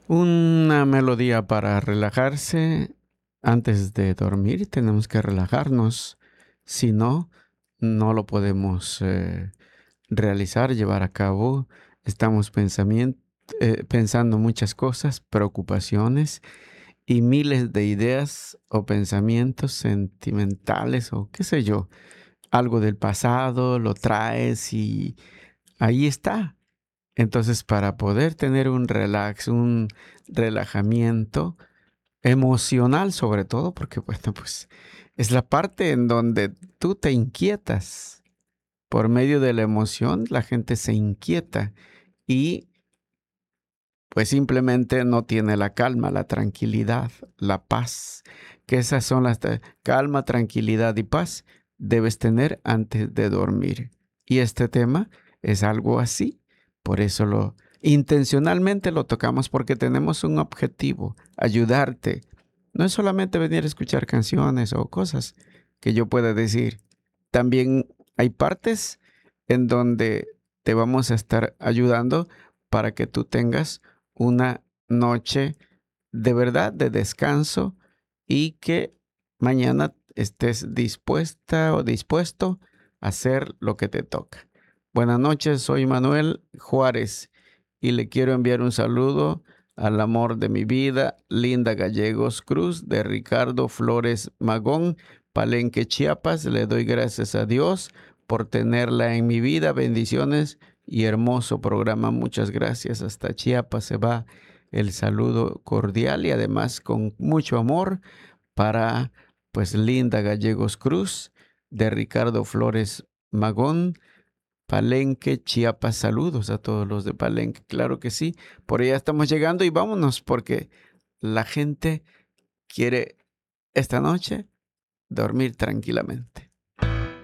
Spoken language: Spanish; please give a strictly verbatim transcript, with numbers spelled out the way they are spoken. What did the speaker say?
Una melodía para relajarse antes de dormir. Tenemos que relajarnos. Si no, no lo podemos eh, realizar, llevar a cabo. Estamos pensamien- eh, pensando muchas cosas, preocupaciones y miles de ideas o pensamientos sentimentales o qué sé yo. Algo del pasado lo traes y ahí está. Entonces, para poder tener un relax, un relajamiento emocional, sobre todo, porque, bueno, pues es la parte en donde tú te inquietas. Por medio de la emoción, la gente se inquieta y pues simplemente no tiene la calma, la tranquilidad, la paz, que esas son las de- calma, tranquilidad y paz debes tener antes de dormir. Y este tema es algo así, por eso lo intencionalmente lo tocamos porque tenemos un objetivo, ayudarte. No es solamente venir a escuchar canciones o cosas que yo pueda decir. También hay partes en donde te vamos a estar ayudando para que tú tengas una noche de verdad de descanso y que mañana estés dispuesta o dispuesto a hacer lo que te toca. Buenas noches, soy Manuel Juárez y le quiero enviar un saludo al amor de mi vida, Linda Gallegos Cruz, de Ricardo Flores Magón, Palenque, Chiapas. Le doy gracias a Dios por tenerla en mi vida. Bendiciones y hermoso programa. Muchas gracias. Hasta Chiapas se va el saludo cordial y además con mucho amor para pues Linda Gallegos Cruz, de Ricardo Flores Magón, Palenque, Chiapas. Saludos a todos los de Palenque, claro que sí. Por allá estamos llegando y vámonos porque la gente quiere esta noche dormir tranquilamente.